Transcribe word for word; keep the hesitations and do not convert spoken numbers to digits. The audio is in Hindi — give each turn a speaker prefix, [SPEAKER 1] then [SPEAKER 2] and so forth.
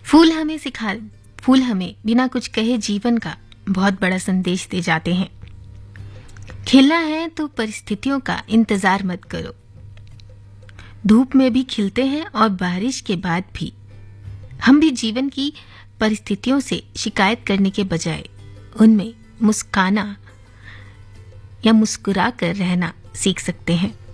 [SPEAKER 1] फूल हमें सिखा फूल हमें बिना कुछ कहे जीवन का बहुत बड़ा संदेश दे जाते हैं। खिलना है तो परिस्थितियों का इंतजार मत करो। धूप में भी खिलते हैं और बारिश के बाद भी। हम भी जीवन की परिस्थितियों से शिकायत करने के बजाय उनमें मुस्काना या मुस्कुरा कर रहना सीख सकते हैं।